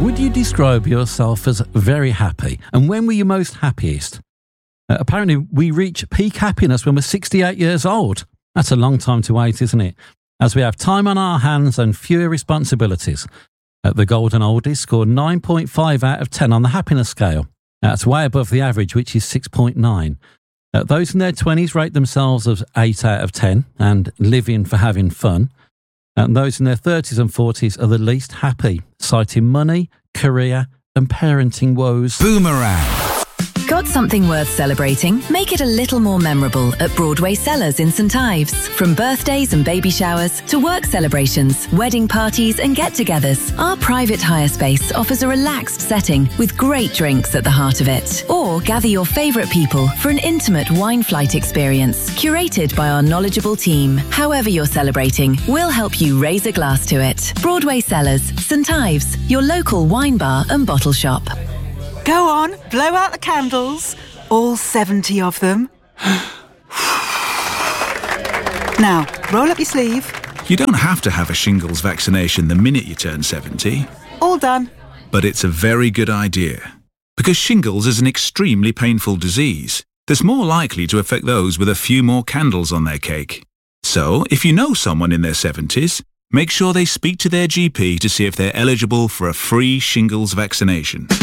Would you describe yourself as very happy? And when were you most happiest? Apparently, we reach peak happiness when we're 68 years old. That's a long time to wait, isn't it? As we have time on our hands and fewer responsibilities. The Golden Oldies scored 9.5 out of 10 on the happiness scale. That's way above the average, which is 6.9. Those in their 20s rate themselves as 8 out of 10 and living for having fun. And those in their 30s and 40s are the least happy, citing money, career and parenting woes. Boomerang. Got something worth celebrating? Make it a little more memorable at Broadway Cellars in St Ives. From birthdays and baby showers to work celebrations, wedding parties and get-togethers, our private hire space offers a relaxed setting with great drinks at the heart of it. Or gather your favourite people for an intimate wine flight experience curated by our knowledgeable team. However you're celebrating, we'll help you raise a glass to it. Broadway Cellars, St Ives, your local wine bar and bottle shop. Go on, blow out the candles. All 70 of them. Now, roll up your sleeve. You don't have to have a shingles vaccination the minute you turn 70. All done. But it's a very good idea. Because shingles is an extremely painful disease that's more likely to affect those with a few more candles on their cake. So, if you know someone in their 70s, make sure they speak to their GP to see if they're eligible for a free shingles vaccination.